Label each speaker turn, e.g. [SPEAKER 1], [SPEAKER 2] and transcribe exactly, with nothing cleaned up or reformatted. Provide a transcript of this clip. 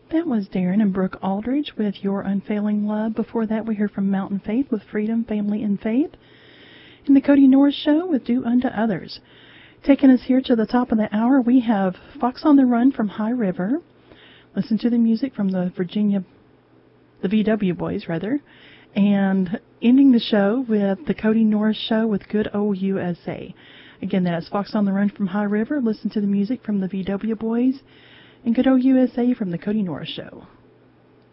[SPEAKER 1] That was Darren and Brooke Aldridge with Your Unfailing Love. Before that, we heard from Mountain Faith with Freedom, Family, and Faith. And the Cody Norris Show with Do Unto Others. Taking us here to the top of the hour, we have Fox on the Run from High River. Listen to the music from the Virginia, the V W Boys, rather. And ending the show with the Cody Norris Show with Good Old U S A. Again, that is Fox on the Run from High River. Listen to the music from the V W Boys. And Good Old U S A from the Cody Norris Show.